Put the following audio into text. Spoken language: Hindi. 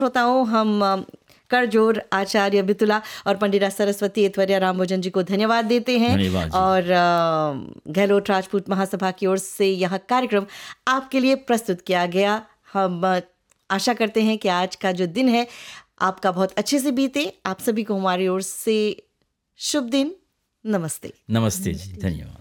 श्रोताओं, हम करजोर आचार्य बितुला और पंडिता सरस्वती ऐश्वर्या रामभोजन जी को धन्यवाद देते हैं। धन्यवाद जी। और गहलोत राजपूत महासभा की ओर से यह कार्यक्रम आपके लिए प्रस्तुत किया गया। हम आशा करते हैं कि आज का जो दिन है आपका बहुत अच्छे से बीते। आप सभी को हमारी ओर से शुभ दिन। नमस्ते। नमस्ते जी, धन्यवाद।